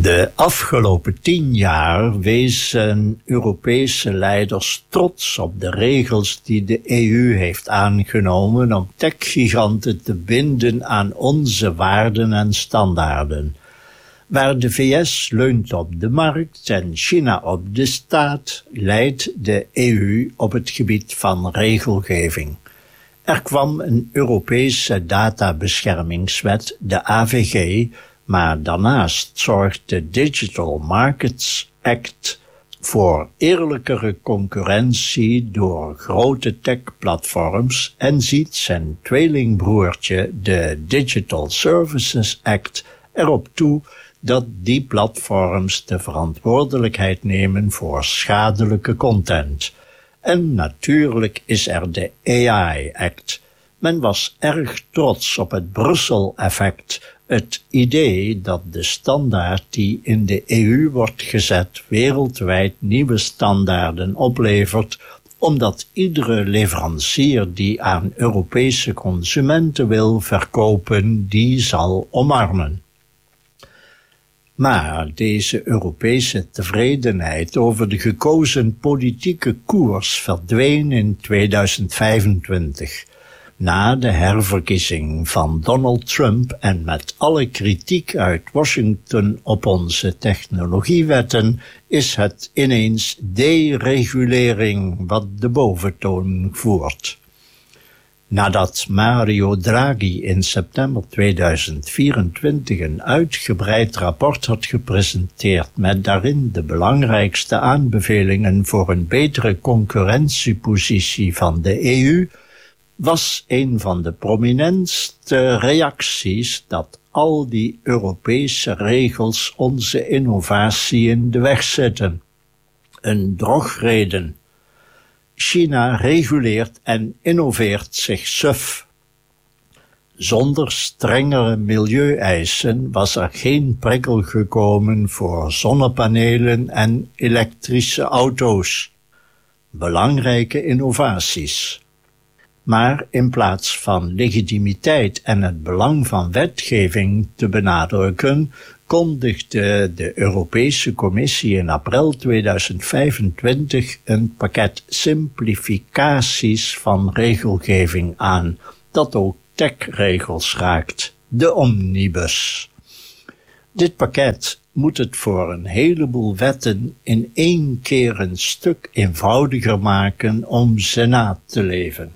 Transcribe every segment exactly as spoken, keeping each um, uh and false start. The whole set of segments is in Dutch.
De afgelopen tien jaar wezen Europese leiders trots op de regels die de E U heeft aangenomen om techgiganten te binden aan onze waarden en standaarden. Waar de V S leunt op de markt en China op de staat, leidt de E U op het gebied van regelgeving. Er kwam een Europese databeschermingswet, de A V G, maar daarnaast zorgt de Digital Markets Act voor eerlijkere concurrentie door grote tech-platforms en ziet zijn tweelingbroertje, de Digital Services Act, erop toe dat die platforms de verantwoordelijkheid nemen voor schadelijke content. En natuurlijk is er de A I Act. Men was erg trots op het Brussel-effect, het idee dat de standaard die in de E U wordt gezet wereldwijd nieuwe standaarden oplevert, omdat iedere leverancier die aan Europese consumenten wil verkopen, die zal omarmen. Maar deze Europese tevredenheid over de gekozen politieke koers verdween in tweeduizend vijfentwintig. Na de herverkiezing van Donald Trump en met alle kritiek uit Washington op onze technologiewetten is het ineens deregulering wat de boventoon voert. Nadat Mario Draghi in september tweeduizend vierentwintig een uitgebreid rapport had gepresenteerd met daarin de belangrijkste aanbevelingen voor een betere concurrentiepositie van de E U, was een van de prominentste reacties dat al die Europese regels onze innovatie in de weg zetten. Een drogreden. China reguleert en innoveert zich suf. Zonder strengere milieueisen was er geen prikkel gekomen voor zonnepanelen en elektrische auto's. Belangrijke innovaties. Maar in plaats van legitimiteit en het belang van wetgeving te benadrukken, kondigde de Europese Commissie in april tweeduizend vijfentwintig een pakket simplificaties van regelgeving aan, dat ook techregels raakt, de Omnibus. Dit pakket moet het voor een heleboel wetten in één keer een stuk eenvoudiger maken om ze na te leven.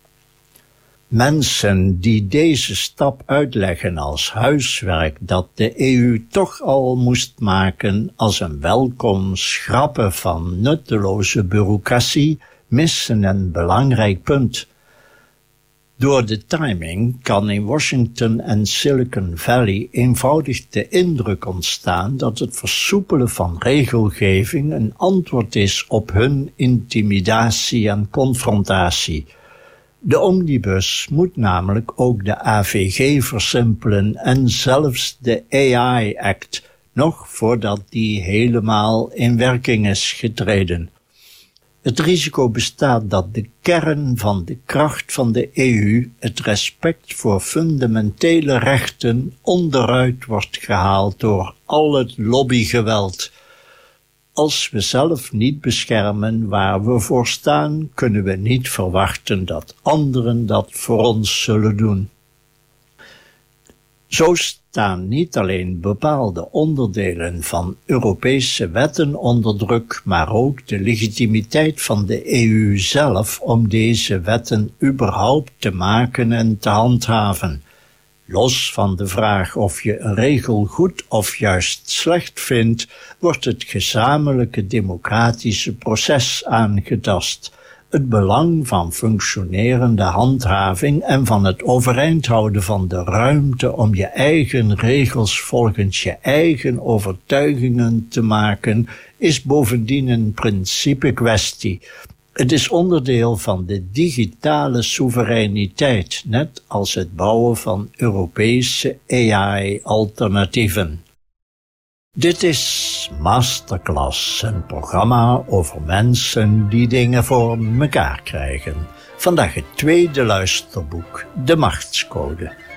Mensen die deze stap uitleggen als huiswerk dat de E U toch al moest maken als een welkom schrappen van nutteloze bureaucratie, missen een belangrijk punt. Door de timing kan in Washington en Silicon Valley eenvoudig de indruk ontstaan dat het versoepelen van regelgeving een antwoord is op hun intimidatie en confrontatie. De Omnibus moet namelijk ook de A V G versimpelen en zelfs de A I Act, nog voordat die helemaal in werking is getreden. Het risico bestaat dat de kern van de kracht van de E U, het respect voor fundamentele rechten, onderuit wordt gehaald door al het lobbygeweld. Als we zelf niet beschermen waar we voor staan, kunnen we niet verwachten dat anderen dat voor ons zullen doen. Zo staan niet alleen bepaalde onderdelen van Europese wetten onder druk, maar ook de legitimiteit van de E U zelf om deze wetten überhaupt te maken en te handhaven. Los van de vraag of je een regel goed of juist slecht vindt, wordt het gezamenlijke democratische proces aangetast. Het belang van functionerende handhaving en van het overeind houden van de ruimte om je eigen regels volgens je eigen overtuigingen te maken, is bovendien een principe-kwestie. Het is onderdeel van de digitale soevereiniteit, net als het bouwen van Europese A I-alternatieven. Dit is Masterclass, een programma over mensen die dingen voor mekaar krijgen. Vandaag het tweede luisterboek, De Machtscode.